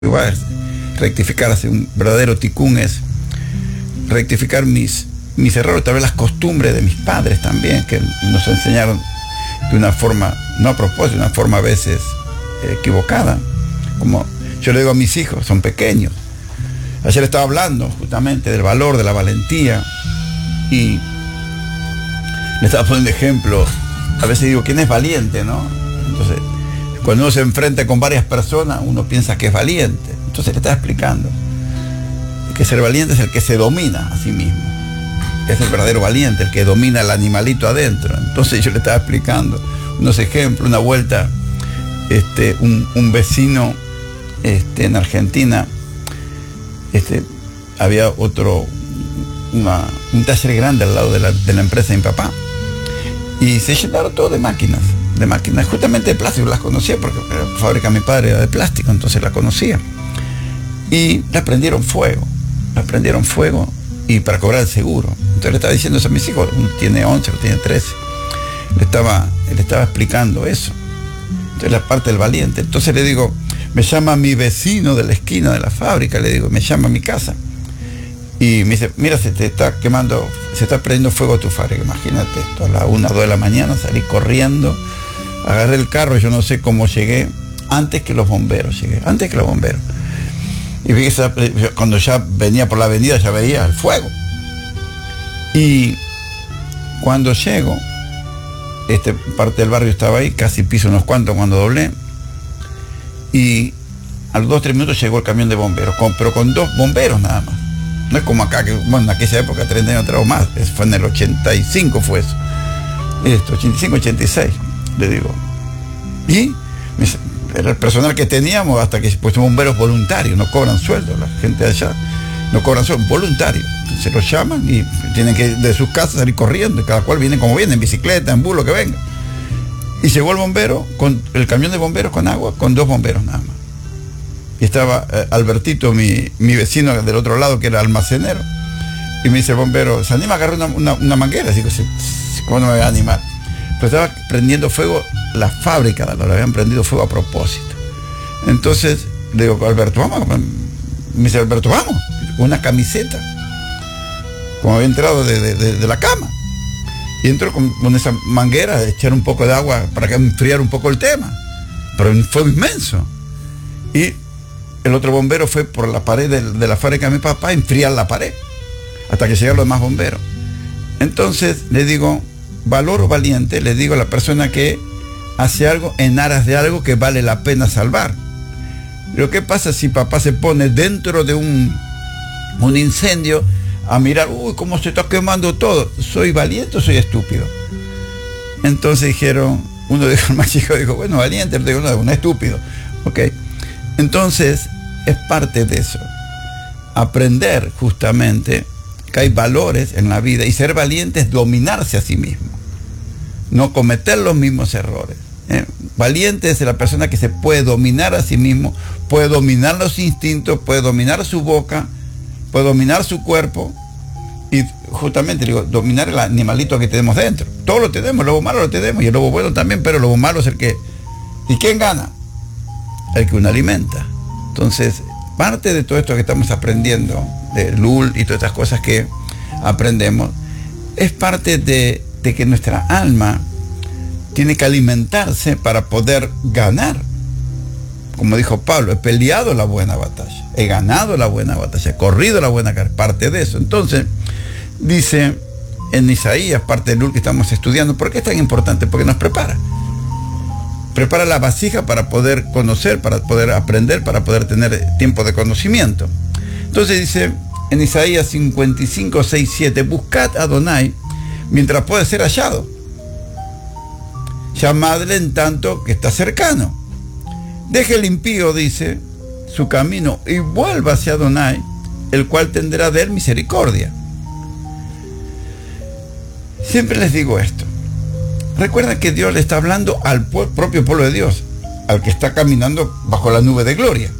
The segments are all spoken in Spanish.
igual, rectificar, hacer un verdadero tikkun es rectificar mis errores, tal vez las costumbres de mis padres también, que nos enseñaron de una forma, no a propósito, de una forma a veces equivocada. Como yo le digo a mis hijos, son pequeños. Ayer estaba hablando justamente del valor, de la valentía, y le estaba poniendo ejemplo. A veces digo, ¿quién es valiente, no? Entonces, cuando uno se enfrenta con varias personas, uno piensa que es valiente. Entonces le estaba explicando que ser valiente es el que se domina a sí mismo. Es el verdadero valiente, el que domina el animalito adentro. Entonces yo le estaba explicando unos ejemplos. Una vuelta, un vecino en Argentina, había un taller grande al lado de la empresa de mi papá, y se llenaron todo de máquinas, justamente de plástico. Las conocía porque la fábrica de mi padre era de plástico, entonces la conocía. Y la prendieron fuego, y para cobrar el seguro. Entonces le estaba diciendo eso a mis hijos, uno tiene 11, otro tiene 13. Le estaba explicando eso. Entonces la parte del valiente. Entonces le digo, me llama mi vecino de la esquina de la fábrica, le digo, me llama a mi casa. Y me dice, mira, se está prendiendo fuego tu fábrica. Imagínate esto, a las 1, 2 de la mañana salí corriendo, agarré el carro, yo no sé cómo llegué, antes que los bomberos. Y vi que cuando ya venía por la avenida ya veía el fuego. Y cuando llego, parte del barrio estaba ahí, casi piso unos cuantos cuando doblé, y a los 2 o 3 minutos llegó el camión de bomberos, pero con 2 bomberos nada más. No es como acá, que bueno, en aquella época, 30 años atrás o más, fue en el 85 fue eso. 85, 86, le digo. Y era el personal que teníamos, hasta que pues bomberos voluntarios, no cobran sueldo, la gente de allá no cobran sueldo, voluntarios. Se los llaman y tienen que de sus casas salir corriendo, y cada cual viene como viene, en bicicleta, en bus, lo que venga. Y llegó el bombero, con el camión de bomberos con agua, con 2 bomberos nada más. Y estaba Albertito, mi vecino del otro lado, que era almacenero, y me dice el bombero, ¿se anima a agarrar una manguera? Digo, ¿cómo no me voy a animar? Pero estaba prendiendo fuego la fábrica, lo habían prendido fuego a propósito. Entonces le digo, Alberto, vamos. Me dice, Alberto, vamos, con una camiseta, como había entrado de la cama. Y entró con esa manguera a echar un poco de agua para que enfriara un poco el tema. Pero un fuego inmenso. Y el otro bombero fue por la pared de la fábrica de mi papá a enfriar la pared, hasta que llegaron los demás bomberos. Entonces le digo, valor valiente, le digo a la persona que hace algo en aras de algo que vale la pena salvar. Pero ¿qué pasa si papá se pone dentro de un incendio a mirar, uy, cómo se está quemando todo? ¿Soy valiente o soy estúpido? Entonces dijeron, uno dijo, el más chico dijo, bueno, valiente, el otro dijo, no, estúpido. Ok. Entonces es parte de eso, aprender justamente que hay valores en la vida, y ser valiente es dominarse a sí mismo, no cometer los mismos errores. Valiente es la persona que se puede dominar a sí mismo, puede dominar los instintos, puede dominar su boca, puede dominar su cuerpo, y justamente digo, dominar el animalito que tenemos dentro. Todo lo tenemos, el lobo malo lo tenemos, y el lobo bueno también, pero el lobo malo es el que... ¿Y quién gana? El que uno alimenta. Entonces, parte de todo esto que estamos aprendiendo, de Lul y todas estas cosas que aprendemos, es parte de que nuestra alma tiene que alimentarse para poder ganar. Como dijo Pablo, he peleado la buena batalla, he ganado la buena batalla, he corrido la buena carrera, parte de eso. Entonces, dice en Isaías, parte de Lul que estamos estudiando, ¿por qué es tan importante? Porque nos prepara la vasija para poder conocer, para poder aprender, para poder tener tiempo de conocimiento. Entonces dice en Isaías 55, 6, 7, buscad a Adonai mientras puede ser hallado, llamadle en tanto que está cercano. Deje el impío, dice, su camino, y vuelva hacia Adonai, el cual tendrá de él misericordia. Siempre les digo esto. Recuerda que Dios le está hablando al propio pueblo de Dios, al que está caminando bajo la nube de gloria.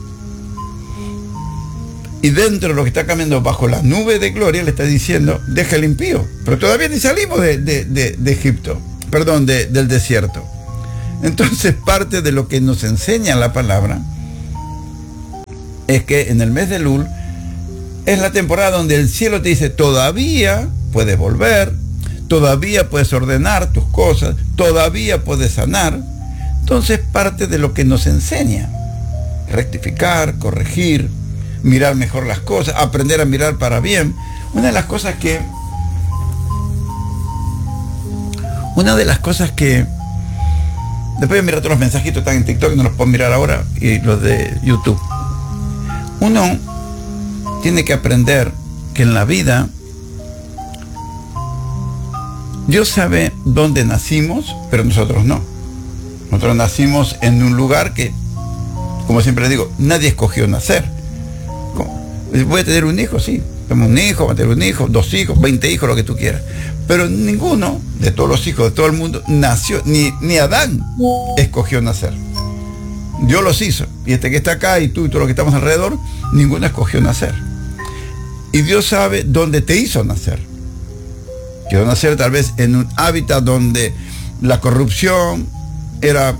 Y dentro de lo que está caminando bajo la nube de gloria, le está diciendo, deja el impío. Pero todavía ni salimos de Egipto, perdón, del desierto. Entonces, parte de lo que nos enseña la palabra es que en el mes de Elul es la temporada donde el cielo te dice, todavía puedes volver, todavía puedes ordenar tus cosas, todavía puedes sanar. Entonces parte de lo que nos enseña, rectificar, corregir, mirar mejor las cosas, aprender a mirar para bien. Una de las cosas que después de mirar todos los mensajitos están en TikTok, no los puedo mirar ahora, y los de YouTube. Uno tiene que aprender que en la vida Dios sabe dónde nacimos, pero nosotros no. Nosotros nacimos en un lugar que, como siempre digo, nadie escogió nacer. Voy a tener un hijo, sí. Tengo un hijo, voy a tener un hijo, 2 hijos, 20 hijos, lo que tú quieras. Pero ninguno de todos los hijos de todo el mundo nació, ni Adán escogió nacer. Dios los hizo. Y este que está acá y todos los que estamos alrededor, ninguno escogió nacer. Y Dios sabe dónde te hizo nacer. Quiero nacer tal vez en un hábitat donde la corrupción era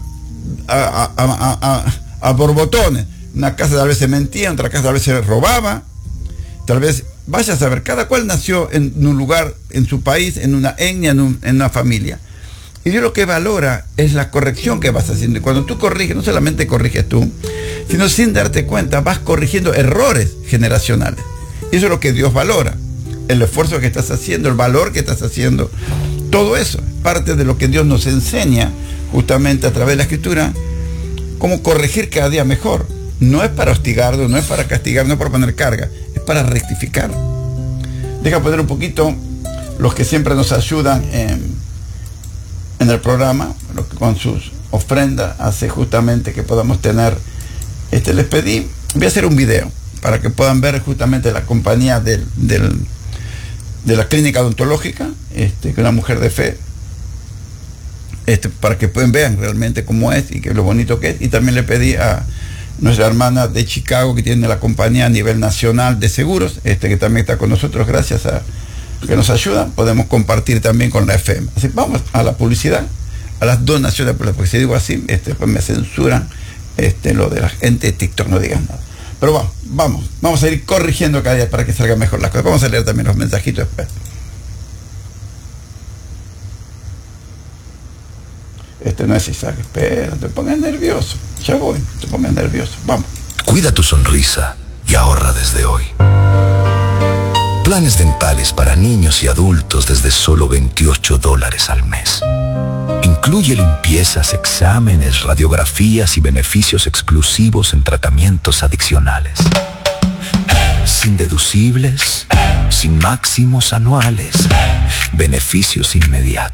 a borbotones. Una casa tal vez se mentía, otra casa tal vez se robaba. Tal vez, vaya a saber, cada cual nació en un lugar, en su país, en una etnia, en una familia. Y Dios lo que valora es la corrección que vas haciendo. Y cuando tú corriges, no solamente corriges tú, sino sin darte cuenta, vas corrigiendo errores generacionales. Y eso es lo que Dios valora. El esfuerzo que estás haciendo, el valor que estás haciendo. Todo eso es parte de lo que Dios nos enseña justamente a través de la Escritura, cómo corregir cada día mejor. No es para hostigarnos, no es para castigar, no es para poner carga, es para rectificar. Deja poner un poquito los que siempre nos ayudan en el programa, los que con sus ofrendas hace justamente que podamos tener. Les pedí, voy a hacer un video para que puedan ver justamente la compañía de la clínica odontológica, que es una mujer de fe, para que vean realmente cómo es y que lo bonito que es. Y también le pedí a nuestra hermana de Chicago, que tiene la compañía a nivel nacional de seguros, que también está con nosotros, gracias a que nos ayudan, podemos compartir también con la FM. Así vamos a la publicidad, a las donaciones, porque si digo así, pues me censuran lo de la gente de TikTok, no digan nada. Pero vamos a ir corrigiendo cada día para que salgan mejor las cosas. Vamos a leer también los mensajitos después. No es Isaac, espera, te pongas nervioso. Ya voy, te pongas nervioso. Vamos. Cuida tu sonrisa y ahorra desde hoy. Planes dentales para niños y adultos desde solo $28 al mes. Incluye limpiezas, exámenes, radiografías y beneficios exclusivos en tratamientos adicionales. Sin deducibles, sin máximos anuales. Beneficios inmediatos.